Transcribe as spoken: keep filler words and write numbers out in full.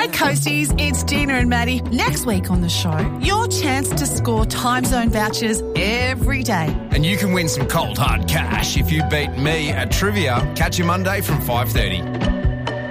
Hey Coasties, it's Gina and Maddie. Next week on the show, your chance to score Time Zone vouchers every day. And you can win some cold hard cash if you beat me at trivia. Catch you Monday from five thirty.